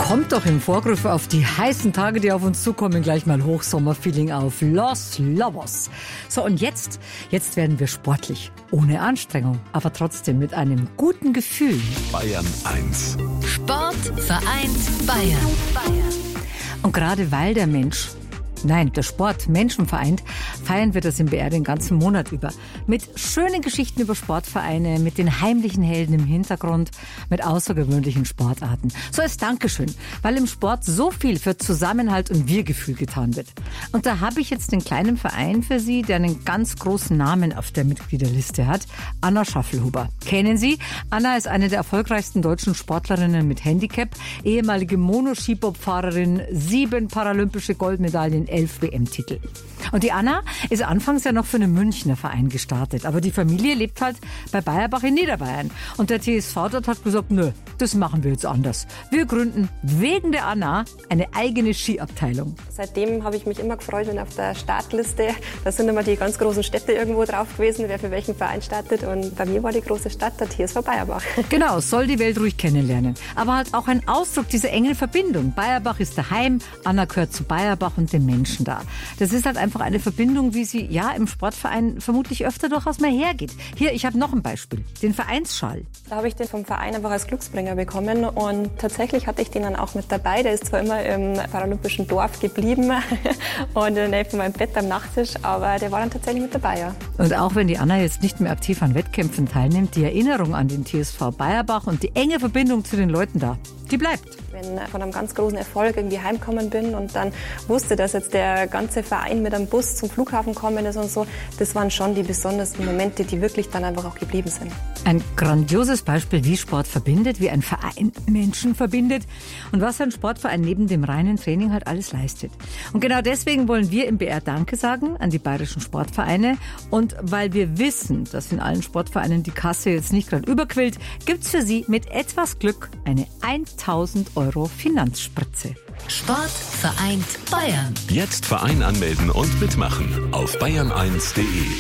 Kommt doch im Vorgriff auf die heißen Tage, die auf uns zukommen, gleich mal Hochsommerfeeling auf Los Lobos. So, und jetzt werden wir sportlich. Ohne Anstrengung, aber trotzdem mit einem guten Gefühl. Bayern 1. Sport vereint Bayern. Und gerade weil der Sport Menschen vereint, feiern wir das im BR den ganzen Monat über. Mit schönen Geschichten über Sportvereine, mit den heimlichen Helden im Hintergrund, mit außergewöhnlichen Sportarten. So als Dankeschön, weil im Sport so viel für Zusammenhalt und Wir-Gefühl getan wird. Und da habe ich jetzt den kleinen Verein für Sie, der einen ganz großen Namen auf der Mitgliederliste hat. Anna Schaffelhuber. Kennen Sie? Anna ist eine der erfolgreichsten deutschen Sportlerinnen mit Handicap, ehemalige Monoskibobfahrerin, 7 paralympische Goldmedaillen, 11 WM-Titel. Und die Anna ist anfangs ja noch für einen Münchner Verein gestartet. Aber die Familie lebt halt bei Bayerbach in Niederbayern. Und der TSV dort hat gesagt, nö, das machen wir jetzt anders. Wir gründen wegen der Anna eine eigene Skiabteilung. Seitdem habe ich mich immer gefreut, wenn auf der Startliste, da sind immer die ganz großen Städte irgendwo drauf gewesen, wer für welchen Verein startet. Und bei mir war die große Stadt der TSV Bayerbach. Genau, soll die Welt ruhig kennenlernen. Aber halt auch ein Ausdruck dieser engen Verbindung. Bayerbach ist daheim, Anna gehört zu Bayerbach und den Menschen da. Das ist halt einfach eine Verbindung, wie sie ja im Sportverein vermutlich öfter durchaus mal hergeht. Hier, ich habe noch ein Beispiel, den Vereinsschal. Da habe ich den vom Verein einfach als Glücksbringer bekommen und tatsächlich hatte ich den dann auch mit dabei. Der ist zwar immer im paralympischen Dorf geblieben und in der Nähe von meinem Bett am Nachttisch, aber der war dann tatsächlich mit dabei, ja. Und auch wenn die Anna jetzt nicht mehr aktiv an Wettkämpfen teilnimmt, die Erinnerung an den TSV Bayerbach und die enge Verbindung zu den Leuten da, die bleibt. Wenn ich von einem ganz großen Erfolg irgendwie heimgekommen bin und dann wusste, dass jetzt der ganze Verein mit einem Bus zum Flughafen gekommen ist und so, das waren schon die besondersten Momente, die wirklich dann einfach auch geblieben sind. Ein grandioses Beispiel, wie Sport verbindet, wie ein Verein Menschen verbindet und was ein Sportverein neben dem reinen Training halt alles leistet. Und genau deswegen wollen wir im BR Danke sagen an die bayerischen Sportvereine. Und weil wir wissen, dass in allen Sportvereinen die Kasse jetzt nicht gerade überquillt, gibt's für Sie mit etwas Glück eine 1.000 € Finanzspritze. Sport vereint Bayern. Jetzt Verein anmelden und mitmachen auf bayern1.de.